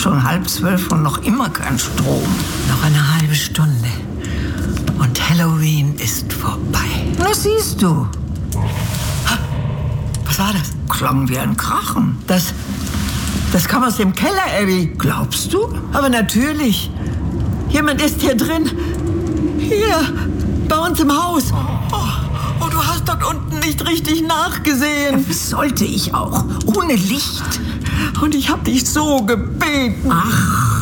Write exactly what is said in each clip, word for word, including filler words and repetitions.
Schon halb zwölf und noch immer kein Strom. Noch eine halbe Stunde. Und Halloween ist vorbei. Na, siehst du. Was war das? Klang wie ein Krachen. Das, das kam aus dem Keller, Abby. Glaubst du? Aber natürlich. Jemand ist hier drin. Hier, bei uns im Haus. Oh, oh, du hast dort unten nicht richtig nachgesehen. Das sollte ich auch. Ohne Licht. Und ich hab dich so gebeten. Ach.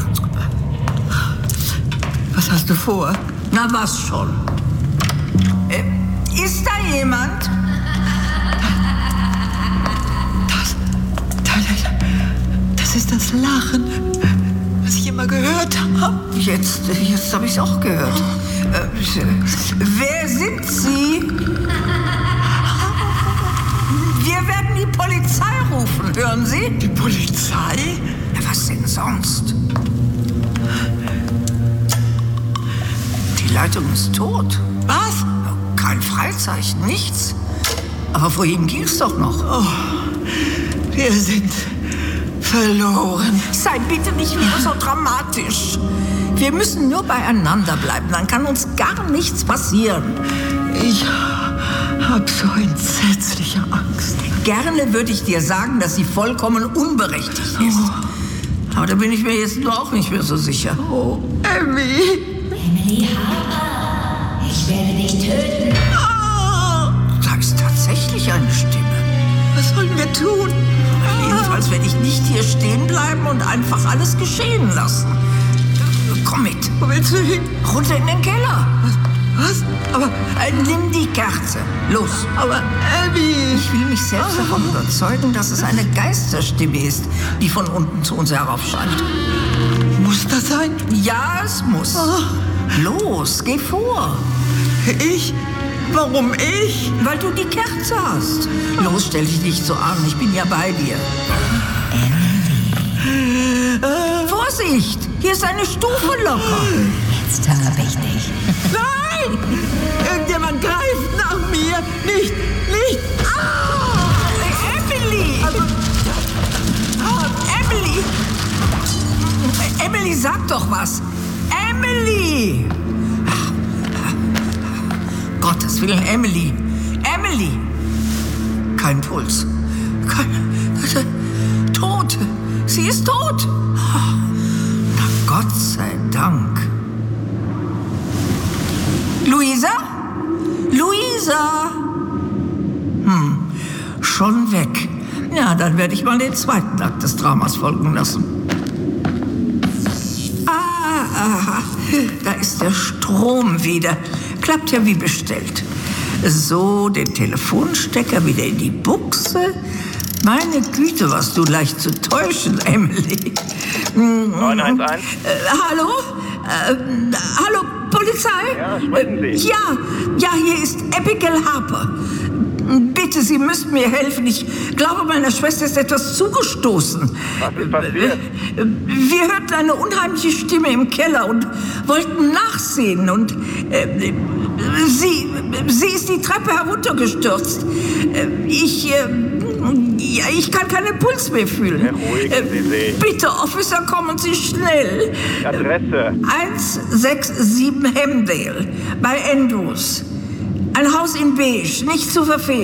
Was hast du vor? Na, was schon? Äh, ist da jemand? Das, das, das ist das Lachen, was ich immer gehört habe. Jetzt, jetzt habe ich es auch gehört. Äh, wer sind Sie? Wir werden die Polizei rufen, hören Sie? Die Polizei? Ja, was denn sonst? Die Leitung ist tot. Was? Kein Freizeichen, nichts. Aber vorhin ging's doch noch. Oh, wir sind verloren. Sei bitte nicht wieder so dramatisch. Wir müssen nur beieinander bleiben, dann kann uns gar nichts passieren. Ich hab so entsetzliche Angst. Gerne würde ich dir sagen, dass sie vollkommen unberechtigt ist. Oh. Aber da bin ich mir jetzt nur auch nicht mehr so sicher. Oh, Emmy. Emily Harper, ich werde dich töten. Oh, Da ist tatsächlich eine Stimme. was sollen wir tun? Jedenfalls werde ich nicht hier stehen bleiben und einfach alles geschehen lassen. Komm mit. Wo willst du hin? Runter in den Keller. Was? Aber, Äh, nimm die Kerze. Los. aber, Abby. Ich will mich selbst davon überzeugen, dass es eine Geisterstimme ist, die von unten zu uns heraufscheint. Muss das sein? Ja, es muss. Los, geh vor. Ich? Warum ich? Weil du die Kerze hast. Los, stell dich nicht so an. Ich bin ja bei dir. Äh, Vorsicht! Hier ist eine Stufe locker. Jetzt habe ich dich. Nein! Irgendjemand greift nach mir. Nicht, nicht. Ah! Emily! Emily! Emily, sag doch was! Emily! Gottes Willen, Emily! Emily! Kein Puls. Kein... Tot! Sie ist tot! Na Gott sei Dank. Luisa? Luisa? Hm, schon weg. Ja, dann werde ich mal den zweiten Akt des Dramas folgen lassen. Ah, aha, da ist der Strom wieder. Klappt ja wie bestellt. So, den Telefonstecker wieder in die Buchse. Meine Güte, warst du leicht zu täuschen, Emily. neun eins eins. Äh, hallo? Äh, hallo, Polizei? Ja, sprechen Sie. Äh, ja, ja, hier ist Abigail Harper. Bitte, Sie müssen mir helfen. Ich glaube, meiner Schwester ist etwas zugestoßen. Was ist passiert? Wir hörten eine unheimliche Stimme im Keller und wollten nachsehen. Und äh, sie, sie ist die Treppe heruntergestürzt. Äh, ich, äh, ja, ich kann keinen Puls mehr fühlen. Beruhigen Sie sich. Bitte, Officer, kommen Sie schnell. Die Adresse. eins sechs sieben Hemdale bei Andrews. Ein Haus in Beige, nicht zu verfehlen.